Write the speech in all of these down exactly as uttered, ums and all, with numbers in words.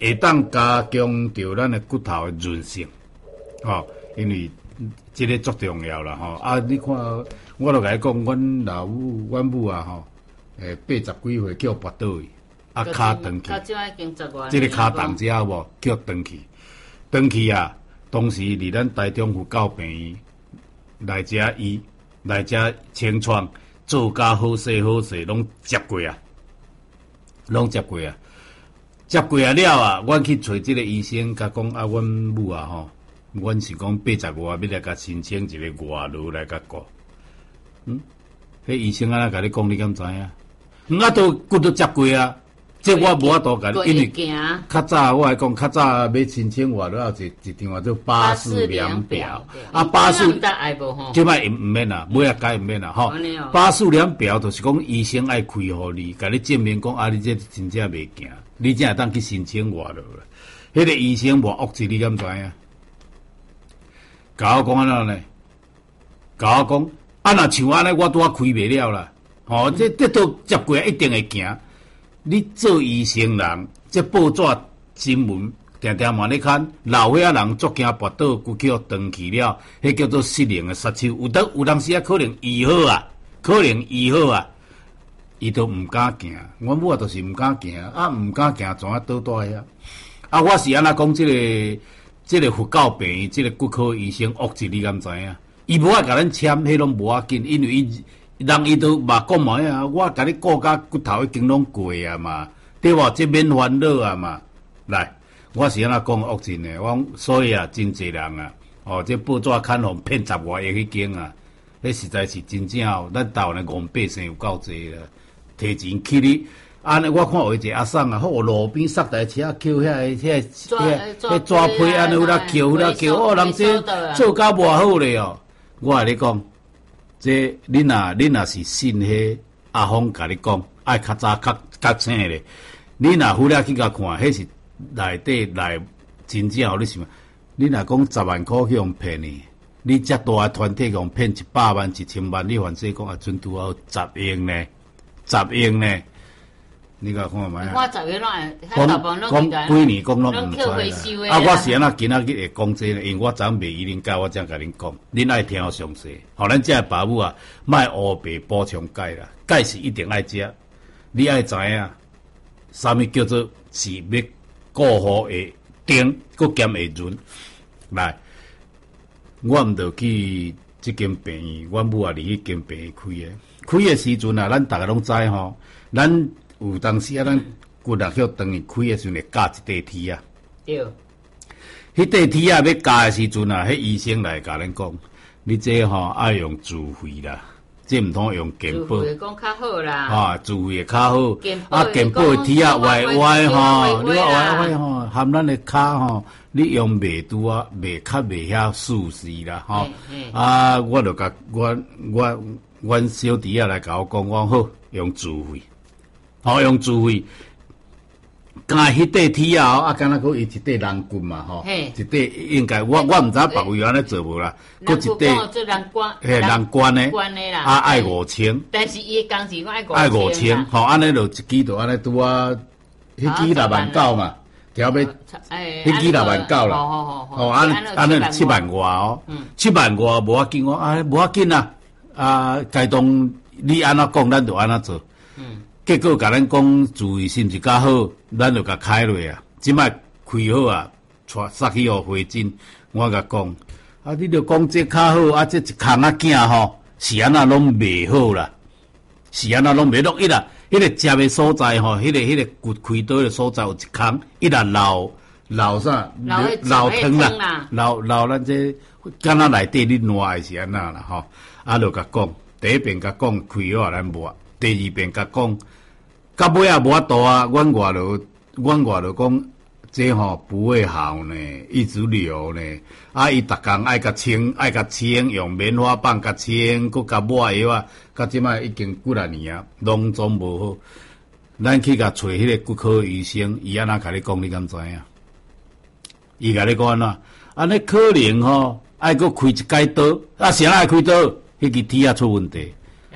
会当加强着咱的骨头的韧性，吼、哦，因为这个足重要啦，吼、哦。啊，你看，我著甲你讲，阮老母、阮母啊，吼、哦，诶，八十几岁叫跋倒去，啊，骹断去，这个骹断只有无叫断去，断去啊，当时伫咱台中府教病院来遮医，来遮清创，做甲好势好势，拢接过啊，拢接过啊。接过啊了啊，阮去找即个医生，甲讲啊，阮母啊吼，阮是讲八十外，要来甲申请一个外劳来甲顾。嗯，迄医生安怎甲你讲，你敢知影？嗯啊，都骨都接过啊，这我无法度甲你，因为较早我来讲，较早要申请外劳，有一一张叫做巴氏量表，啊，巴氏即摆毋免啦，尾啊改毋免啦吼。巴氏量表就是讲医生爱开互你，甲你证明讲啊，你这真正袂行。你才会当去申请外劳啦。迄个医生无恶质，你敢知影？甲我讲安怎呢？甲我讲，啊若像安尼，我拄啊开袂了啦。吼、哦，这这都接过一定会行。你做医生人，这报纸新闻定定嘛咧看，老岁仔人足惊跋倒，骨脚断去了，迄叫做失灵的杀手。有当有当时啊，可能医好啊，可能医好啊。伊都毋敢行，阮母啊，就是毋敢行，啊，毋敢行，怎啊倒倒遐？啊，我是安那讲，即、这个即、这个佛教病院，即、这个骨科医生恶质，你敢知影？伊无爱甲咱签，迄拢无要紧，因为伊人伊都嘛讲嘛啊，我甲你顾甲骨头已经拢过啊嘛，对无？即免烦恼啊嘛。来，我是安那讲恶质呢？我所以啊，真侪人啊，哦，这报纸看互骗十外亿迄间啊，迄实在是真正哦，咱台湾的戆百姓有够侪啦。提钱去你，安尼我看有一个阿婶啊，好路边塞台车啊，捡遐遐遐遐纸皮安尼有啦捡有啦捡，哦，人这做甲偌好咧哦。我甲你讲，这你若你若是信迄阿峰甲你讲，爱较早较较醒咧。你若忽略去甲看，迄是内底内真正有你想，你若讲十万块去用骗你，你遮大个团体用骗一百万、一千万，你反正讲啊，准拄好十亿呢。十亿呢？你甲看卖啊？ 我十亿拢会，讲讲几年讲拢毋知啦。啊，我是安那今仔日会讲这个，因为我昨袂一定教，我才甲恁讲，恁爱听我详细。互咱遮爸母啊，莫乌白补充钙啦，钙是一定爱食。你爱知影，啥物叫做是要固护的丁，佮兼会润。来，我毋着去即间病院，阮母也伫迄间病院开的。开的时阵啊，咱逐个拢知吼，咱有当时啊，咱骨力要当伊开的时阵会加一块铁啊。 对。 迄块铁啊要加的时阵啊，迄医生来甲咱讲，你这吼爱用自费啦，这毋通用健保。 自费讲较好啦。 啊，自费会较好。啊，健保的铁啊歪歪吼，你话歪歪吼，含咱的骹吼，你用袂拄啊，袂较袂遐舒适啦吼。啊，我著甲我我。阮小弟啊来甲我讲，我好用自费，好、哦、用自费。加迄块铁啊，啊，敢若佫伊一块人骨嘛，吼，一块应该我我毋知别位安尼做无啦，佫一块，嘿，人关的，啊，爱五千。 但是伊工时爱五爱五千，吼，安尼就一支就安尼拄啊，迄支六万九嘛，条要，迄支六万九啦，吼，安安尼七万外哦，七万外无要紧哦，啊，无要紧啦。啊，该当你安怎讲，咱就安怎做。嗯，结果甲咱讲自费是毋是较好，咱就甲开落啊。即摆开好啊，带杀去互回诊。我甲讲，啊，你着讲这较好，啊，这一空仔囝吼，是安那拢袂好啦，是安那拢袂落一啦。迄个食的所在吼，迄个迄个骨开刀的所在有一空，一啦老老啥老疼啦，老老咱这敢若内底你烂的是安那啦吼。啊，就甲讲，第一遍甲讲开好咱无；第二遍甲讲，到尾啊无法度啊，阮外头，阮外头讲，这吼不会好呢，一直流呢。啊，伊逐工爱甲清，爱甲清，用棉花棒甲清，佮甲抹药啊，到即摆已经几啊年啊，拢总无好。咱去甲找迄个骨科医生，伊安那甲你讲，你敢知影？伊甲你讲安怎？安尼可能吼，爱佮开一解刀，啊，谁爱开刀？迄支铁啊出问题，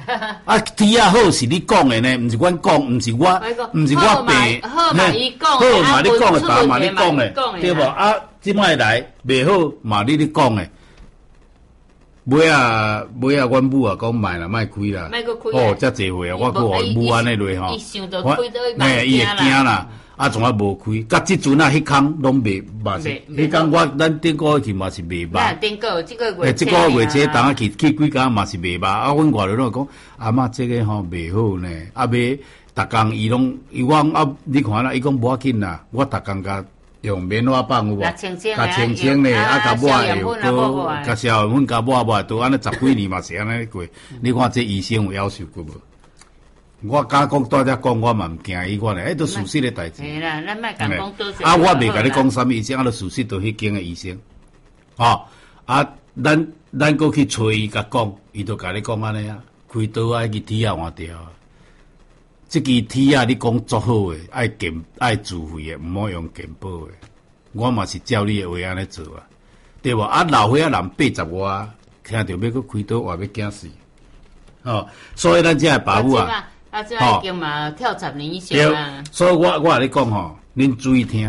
啊，天啊好是你讲的呢，毋是阮讲，毋是我，毋是我病。 好嘛，伊讲， 好嘛，你讲的，答嘛你讲的，对无？啊，即摆来袂好嘛，你咧讲的。尾啊，尾啊，阮母啊讲卖啦，卖开啦。 卖个开哦，遮济岁啊，我佫互母安尼落吼。 伊想到开倒卖伊会惊啦。啊，从来无开，甲即阵啊，迄空拢袂嘛是，迄空我咱顶个去嘛是袂罢。 顶个即个月， 即个月初当啊去去几工嘛是袂罢。啊，阮外头拢讲，阿嬷即个吼袂好呢。啊，袂逐工伊拢伊讲啊，你看啦，伊讲无要紧啦，我逐工甲用棉花棒有无？甲清清甲清清咧，啊，甲抹下都，甲消炎粉甲抹抹都安尼十几年嘛是安尼过。你看这医生有要求过无？我敢讲大家讲，我嘛毋惊伊款诶，迄都事实诶代志。 是啦，咱莫讲讲多啊，我袂甲你讲啥物医生，啊，都事实都迄间诶医生。哦，啊，咱咱过去找伊甲讲，伊都甲你讲安尼啊，开刀爱去铁啊换掉。即支铁啊，你讲足好诶，爱健爱自费诶，毋好用健保诶。我嘛是照你诶话安尼做啊，对无？啊，老岁仔人八十外，听着要去开刀，话要惊死。哦，所以咱遮诶爸母啊。 啊，这已经嘛跳十年以上啦。 所以我我甲你讲吼，恁注意听，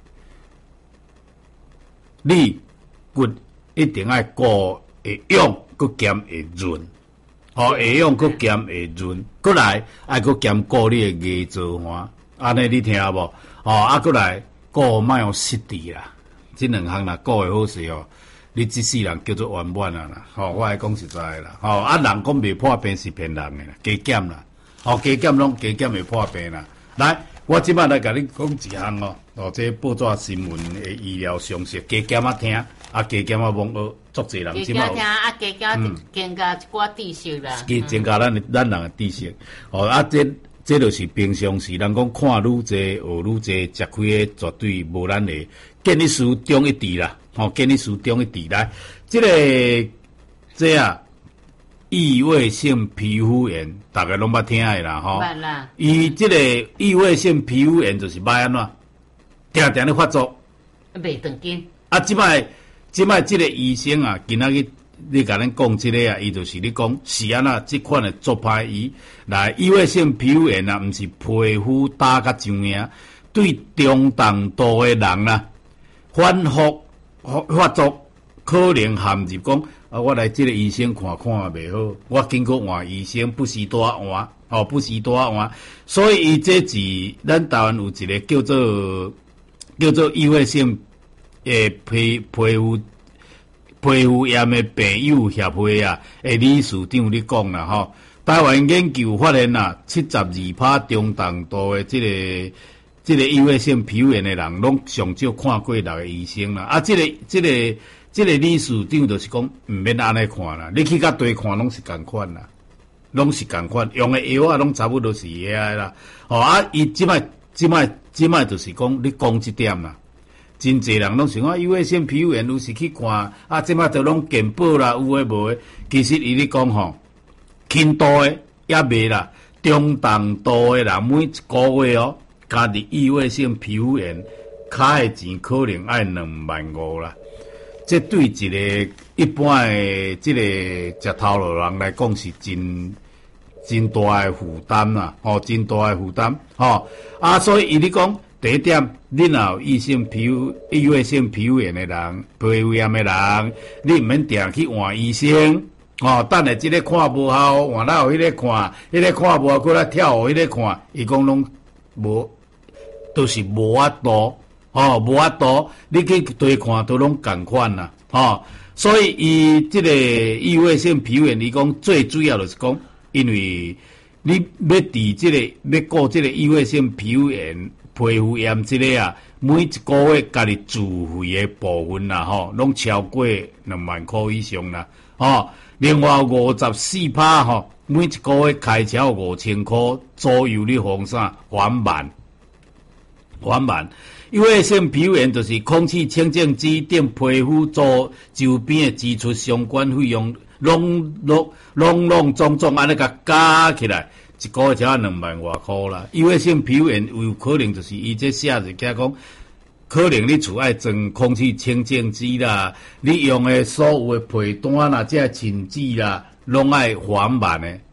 你骨一定爱顾会用，佮兼会润，吼会用佮兼会润，佮来爱佮兼顾你诶牙造化，安尼你听无？吼啊，佮来顾莫用失智啦，即两项啦，顾会好势哦。你即世人叫做圆满啊啦，吼我来讲实在啦，吼啊人讲袂破病是骗人诶啦，加减啦。哦，加减拢加减会破病啦。来，我即摆来甲你讲一项哦，哦，这报纸新闻诶医疗常识，加减啊听，啊加减啊网学，足济人即摆。 加减听啊，加减增加一寡知识啦。 加增加咱咱人诶知识。哦，啊，这这就是平常时人讲看愈济学愈济，食开诶绝对无咱诶建议书中一致啦。哦，建议书中一致来，即个这啊。异位性皮肤炎，大家拢捌听诶啦，吼。捌啦。伊即个异位性皮肤炎就是歹安怎，定定咧发作。 袂长紧。 啊，即摆即摆即个医生啊，今仔日你甲咱讲即个啊，伊就是你讲是安怎即款诶做派伊来异位性皮肤炎啊，毋是皮肤打甲上硬，对中重度诶人啦，反复发作可能陷入讲。啊！我来即个医生看看袂好，我经过换医生不时多换，哦，不时多换，所以伊这是咱台湾有一个叫做叫做异位性诶皮皮肤皮肤炎诶病友协会啊，诶理事长你讲啦吼，台湾研究发现啦，七十二趴中重度诶即个即个异位性皮肤炎诶人，拢上少看过六个医生啦，啊，即个即个。即个理事长就是讲，毋免安尼看啦，你去甲对看拢是共款啦，拢是共款，用的药啊，拢差不多是遐啦。哦啊，伊即摆即摆即摆就是讲，你讲即点啦，真侪人拢想讲，异位性皮肤炎有时去看，啊，即摆都拢健保啦，有诶无诶。其实伊咧讲吼，轻度诶也袂啦，中重度诶人每一个月哦，家己异位性皮肤炎，卡诶钱可能爱两万五啦。这对一个一般的这个食头路人来讲是真真大的负担啦，吼、哦，真大的负担，吼、哦、啊，所以伊咧讲第一点，你若有异性皮肤、异位性皮肤炎的人、皮肤炎的人，你毋免定去换医生，哦，等下即个看无效，换到迄个看，迄、那个看无效，过来跳互迄个看，伊讲拢无，都是无法度。哦，无法度，你去对看都拢共款啦，哦，所以伊即个异位性皮肤炎，伊讲最主要就是讲，因为你要治即个要顾即个异位性皮肤炎、皮肤炎即个啊，每一个月家己自费的部分啦，吼，拢超过两万块以上啦，哦，另外五十四趴吼，每一个月开销五千块左右，你还啥还慢，还慢。异位性皮肤炎就是空气清净机等皮肤做周边的支出相关费用，拢拢拢拢总总安尼甲加起来，一个月才两万外箍啦。异位性皮肤炎有可能就是伊这写是讲讲，可能你厝爱装空气清净机啦，你用的所有的被单啦、这清纸啦，拢爱还慢的。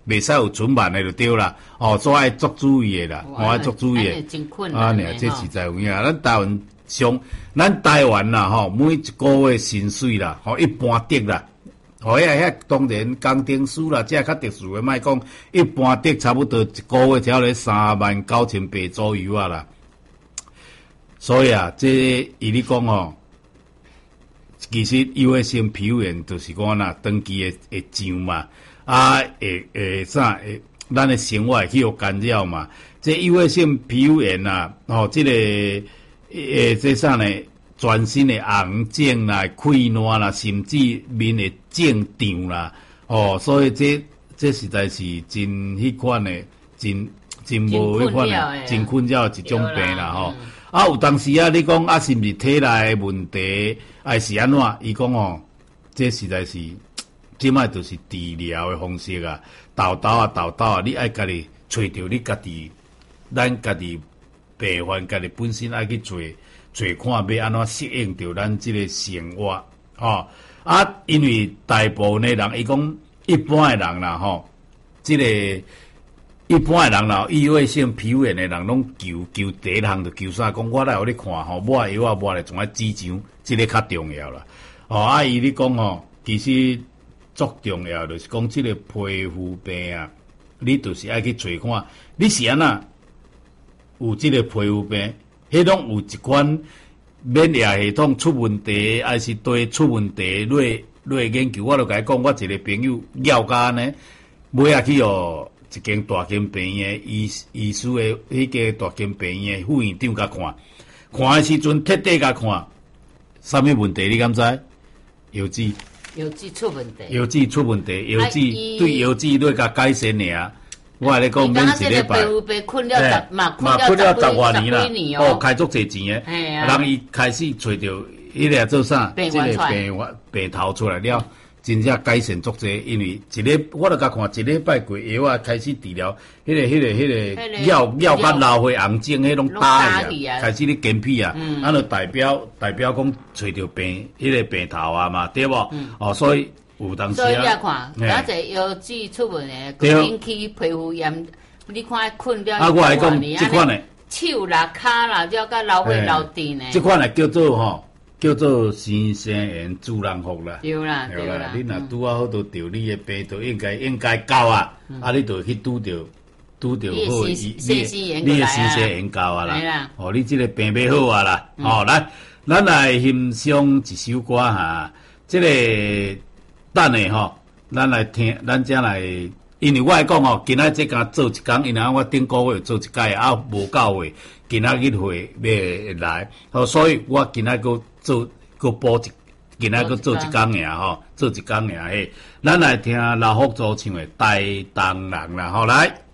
袂使有存慢的就对啦。哦，所以爱足注意的啦，我爱足注意的。 真困难啊，呢，这实在有影。咱台湾上，咱台湾啦，吼，每一个月薪水啦，吼，一般得啦。吼，遐遐当然工程师啦，这较特殊的，莫讲一般得差不多一个月只要咧三万九千八左右啊啦。所以啊，这伊咧讲哦，其实优越性皮肤炎就是讲啦，长期会会痒嘛，啊，会会啥会，咱的生活会去有干扰嘛。这优越性皮肤炎啊，吼、哦，这个诶，这啥呢？全身的红肿啦、溃烂啦，甚至面的肿胀啦，哦，所以这这实在是真迄款的，真真无迄款的，真困扰的一种病啦，吼。嗯、啊，有当时啊，你讲啊，是毋是体内问题，还是安怎？伊讲哦，这实在是，即摆就是治疗的方式啊，豆豆啊，豆豆啊，你爱家己找着你家己，咱家己病患家己本身爱去做。做看要安怎适应着咱即个生活，吼、哦、啊！因为大部分的人，伊讲一般的人啦，吼，即、這个一般的人啦，异位性皮肤炎的人，拢求求第一项就求啥？讲我来互你看吼，抹药啊抹咧，从啊指肠，即、這个较重要啦。哦，啊伊你讲吼，其实足重要就是讲即个皮肤病啊，你就是爱去做看，你是安那有即个皮肤病？迄种有一款免疫系统出问题，还是对出问题，类类研究，我就甲伊讲，我一个朋友了解呢，尾下去哦，一间大间病院医医师的迄个大间病院副院长甲看，看的时阵彻底甲看，啥物问题你敢知？腰子， 腰子出问题， 腰子出问题，腰子对腰子对甲改善尔。我来讲，免一礼拜， 被困了十，嘛困了十多年啦， 哦， 开足侪钱诶，人伊开始找着迄个做啥，即个病病头出来了，真正改善足侪。因为一礼，我著甲看一礼拜过药啊，开始治疗，迄个、迄个、迄个药药甲老花红肿，迄种打去啊，开始咧健脾啊，安就代表代表讲找着病，迄个病头啊嘛，对无？哦，所以。有当时啊， 所以你看，假者腰子出问题，引起皮肤炎，你看困了。 啊，我来讲，即款诶， 手啦、骹啦，了甲流血流滴呢。 即款诶叫做吼，叫做新生炎自然福啦。 对啦，对啦。 你若拄啊好拄着你诶病，就应该应该到啊，啊，你就去拄着拄着好， 你你诶新生炎到啊啦。哦，你即个病要好啊啦。哦，来，咱来欣赏一首歌哈，即个。等下吼，咱来听，咱才来，因为我来讲吼，今仔这刚做一工，因为我顶个月做一届啊，无够月，今仔日会要来，吼，所以我今仔个做个补一，今仔个做一工尔吼，做一工尔嘿，咱来听老福州唱的《大东人》啦，吼来。